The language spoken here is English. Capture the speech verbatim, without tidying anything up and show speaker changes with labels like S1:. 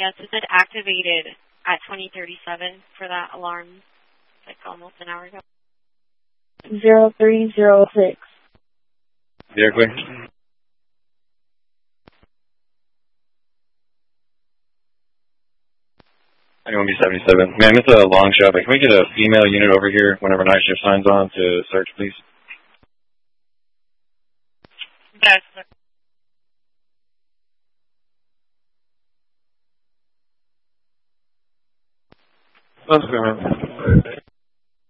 S1: Yes, it said activated at twenty thirty-seven for that alarm, like almost an hour ago.
S2: Zero three zero six.
S3: Zero clear. Anyone be seventy-seven. Ma'am, it's a long shot, but can we get a female unit over here whenever night shift signs on to search, please?
S1: Yes.
S3: That's clear, ma'am.